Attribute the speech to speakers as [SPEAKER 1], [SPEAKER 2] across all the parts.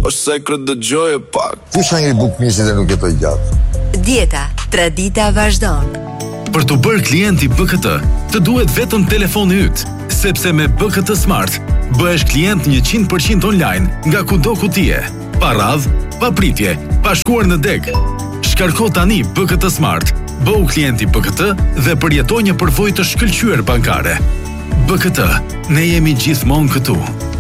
[SPEAKER 1] është sekret dëgjoje pak.
[SPEAKER 2] Kush ka ngri bukmisin dhe nuk jetoj gjatë?
[SPEAKER 3] Dieta, tradita vazhdon.
[SPEAKER 4] Për të bërë klienti BKT, të duhet vetëm telefoni yt, sepse me BKT Smart bëhesh klient 100% online nga kudo ku ti je, pa radhë, pa pritje, pa shkuar në deg. Shkarko tani BKT Smart, bëu klienti BKT dhe përjetoj një përvojë të shkëlqyer bankare. BKT, ne jemi gjithmonë këtu.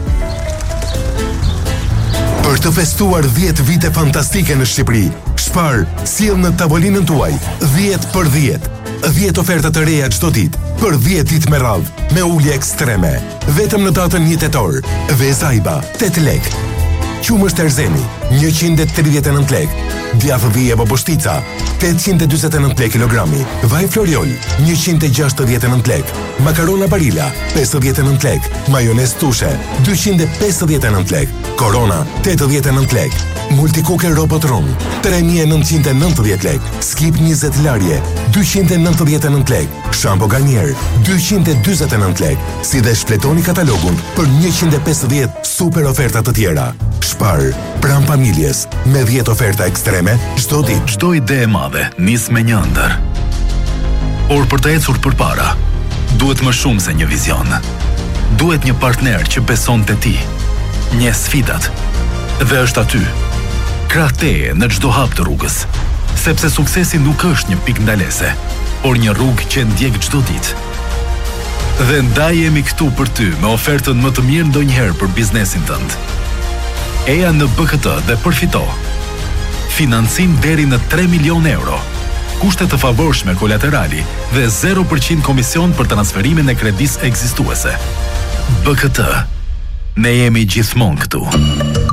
[SPEAKER 5] Për të festuar 10 vite fantastike në Shqipëri, Spar sjell në tavolinën tuaj 10 për 10. 10 oferta të reja çdo ditë, për 10 ditë me radhë, me ulje ekstreme. Vetëm në datën 1 tetor, Vezaiba 8 lek. Qumësht Erzeni 139 lek. Djathë dhije Boboshtica 849 lek kilogrami. Vaj Floriol 169 lek. Makarona Barilla 59 lek. Majonez Tushe 259 lek. Corona 89 lek. Multicooker Robot Room 3990 lek. Skip 20 larje 299 lek. Shampo Garnier 249 lek. Si dhe shpletoni katalogun për 150 super oferta të tjera. Spar, pram familjes, me 10 oferta ekstreme çdo ditë.
[SPEAKER 4] Çdo ide e madhe nis me një ëndër. Por për të ecur përpara, duhet më shumë se një vizion. Duhet një partner që beson te ti, një sfidat. Dhe është aty, krah teje në çdo hap të rrugës, sepse suksesi nuk është një pikë ndalese, por një rrugë që ndjek çdo ditë. Dhe ndaj jemi këtu për ty me ofertën më të mirë ndonjëherë për biznesin tënd. Eja në BKT dhe përfito. Financim deri në 3 milion euro. Kushte të favorshme kolaterali dhe 0% komision për transferimin e kredisë ekzistuese. BKT. Ne jemi gjithmonë këtu.